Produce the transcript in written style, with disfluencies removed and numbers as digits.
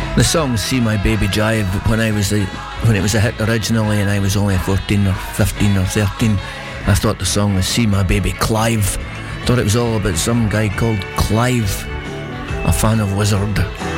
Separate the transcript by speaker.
Speaker 1: The song See My Baby Jive, when it was a hit originally and I was only 14 or 15 or 13, I thought the song was See My Baby Clive. Thought it was all about some guy called Clive, a fan of Wizard.